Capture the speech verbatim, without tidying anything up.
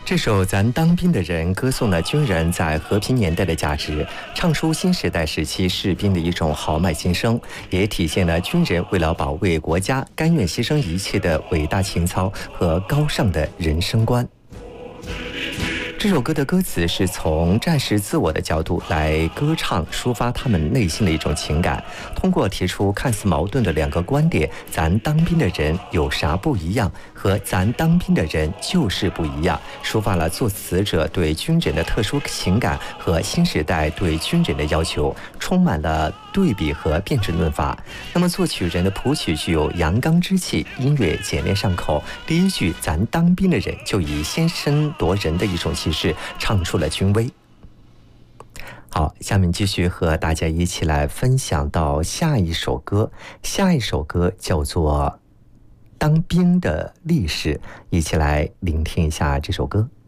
这首《咱当兵的人》歌颂了军人在和平年代的价值，唱出新时代时期士兵的一种豪迈心声，也体现了军人为了保卫国家甘愿牺牲一切的伟大情操和高尚的人生观。这首歌的歌词是从战士自我的角度来歌唱，抒发他们内心的一种情感。通过提出看似矛盾的两个观点，咱当兵的人有啥不一样和咱当兵的人就是不一样，抒发了作词者对军人的特殊情感和新时代对军人的要求，充满了对比和辩证论法。那么作曲人的谱曲具有阳刚之气，音乐简练上口，第一句咱当兵的人就以先声夺人的一种气势唱出了军威。好，下面继续和大家一起来分享到下一首歌，下一首歌叫做《当兵的历史》，一起来聆听一下这首歌。